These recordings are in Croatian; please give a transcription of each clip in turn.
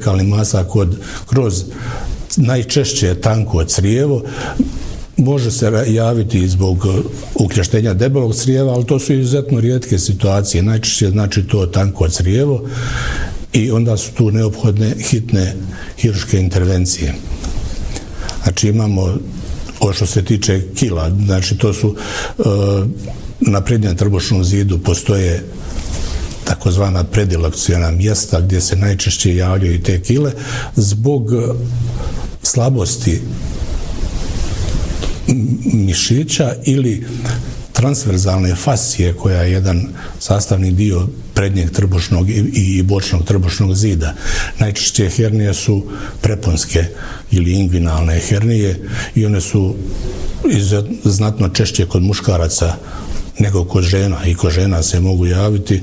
fekalnih masa kroz najčešće tanko crijevo. Može se javiti zbog ukljaštenja debelog crijeva, ali to su izuzetno rijetke situacije. Najčešće znači to tanko crijevo i onda su tu neophodne hitne hirurške intervencije. Znači imamo, ovo što se tiče kila, znači to su na prednjem trbušnom zidu postoje takozvana predilakciona mjesta gdje se najčešće javljaju te kile zbog slabosti mišića ili transverzalne fascije koja je jedan sastavni dio prednjeg trbušnog i bočnog trbušnog zida. Najčešće hernije su preponske ili ingvinalne hernije i one su znatno češće kod muškaraca nego kod žena i kod žena se mogu javiti.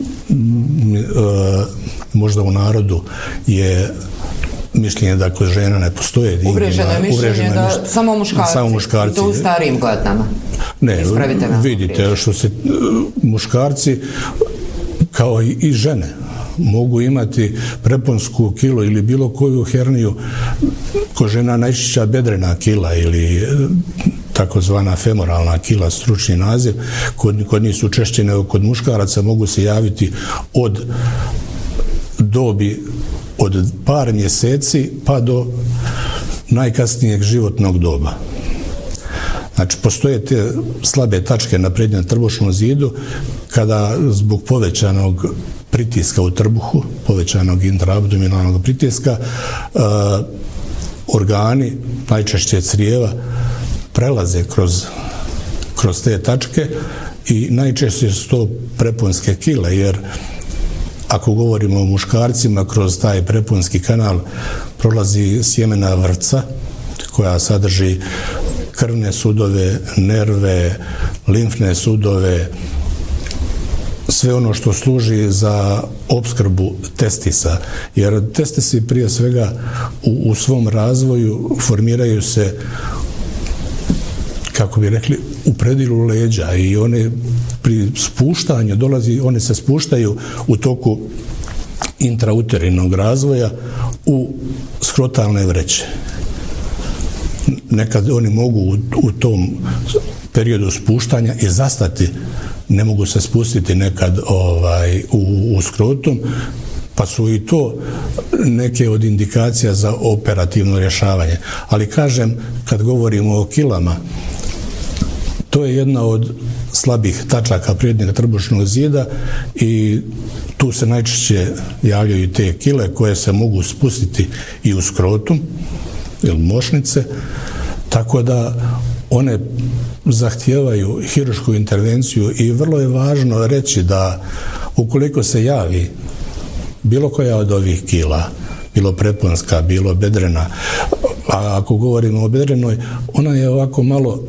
Možda u narodu je mišljenje da kod žena ne postoje. Uvreženo je mišljenje da samo muškarci. I to u starijim godinama. Ne, vidite što se muškarci kao i žene mogu imati preponsku kilu ili bilo koju herniju. Kod žena najčešća bedrena kila ili takozvana femoralna kila, stručni naziv. Kod njih su češće nego kod muškaraca, mogu se javiti od dobi od par mjeseci pa do najkasnijeg životnog doba. Znači, postoje te slabe tačke na prednjem trbušnom zidu kada zbog povećanog pritiska u trbuhu, povećanog intraabdominalnog pritiska, organi, najčešće crijeva, prelaze kroz te tačke i najčešće su to preponske kile, jer ako govorimo o muškarcima, kroz taj preponski kanal prolazi sjemena vrpca koja sadrži krvne sudove, nerve, limfne sudove, sve ono što služi za opskrbu testisa. Jer testisi prije svega u svom razvoju formiraju se, kako bi rekli, u predilu leđa i one pri spuštanju one se spuštaju u toku intrauterinnog razvoja u skrotalne vreće. Nekad oni mogu u tom periodu spuštanja i zastati, ne mogu se spustiti nekad u skrotum, pa su i to neke od indikacija za operativno rješavanje. Ali kažem, kad govorimo o kilama, to je jedna od slabih tačaka prednjeg trbušnog zida i tu se najčešće javljaju te kile koje se mogu spustiti i u skrotum ili mošnice, tako da one zahtijevaju hiruršku intervenciju i vrlo je važno reći da ukoliko se javi bilo koja od ovih kila, bilo preponska, bilo bedrena, a ako govorimo o bedrenoj, ona je ovako malo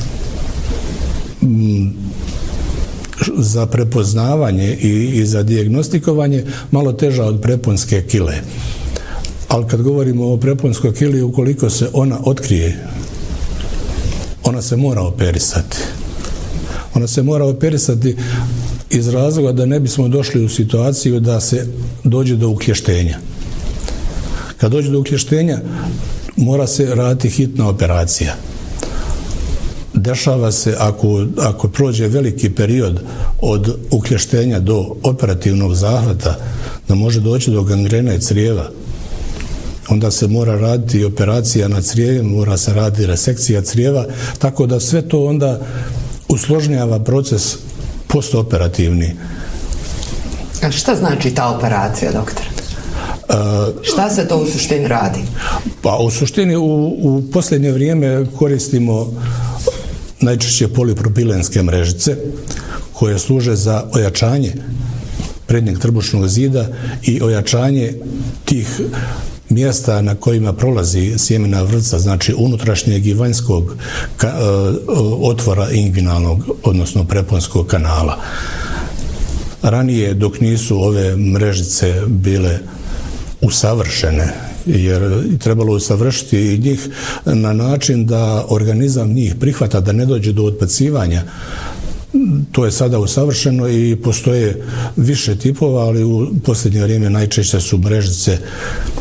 za prepoznavanje i za dijagnostikovanje malo teža od preponske kile. Ali kad govorimo o preponskoj kili, ukoliko se ona otkrije, ona se mora operisati. Ona se mora operisati iz razloga da ne bismo došli u situaciju da se dođe do uklještenja. Kad dođe do uklještenja, mora se raditi hitna operacija. Dešava se, ako prođe veliki period od uklještenja do operativnog zahvata, da može doći do gangrene crijeva. Onda se mora raditi operacija na crijevima, mora se raditi resekcija crijeva, tako da sve to onda usložnjava proces postoperativni. A šta znači ta operacija, doktor? Šta se to u suštini radi? Pa u suštini u posljednje vrijeme koristimo najčešće polipropilenske mrežice koje služe za ojačanje prednjeg trbušnog zida i ojačanje tih mjesta na kojima prolazi sjemena vrpca, znači unutrašnjeg i vanjskog otvora ingvinalnog, odnosno preponskog kanala. Ranije, dok nisu ove mrežice bile usavršene, jer trebalo usavršiti njih na način da organizam njih prihvata, da ne dođe do otpacivanja. To je sada usavršeno i postoje više tipova, ali u posljednje vrijeme najčešće su mrežice